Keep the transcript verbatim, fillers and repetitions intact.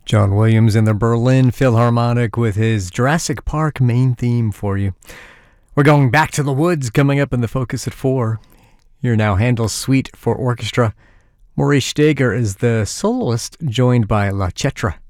John Williams and the Berlin Philharmonic with his Jurassic Park main theme for you. We're going back to the woods coming up in the Focus at four. Here now, Handel's Suite for Orchestra. Maurice Steger is the soloist, joined by La Cetra.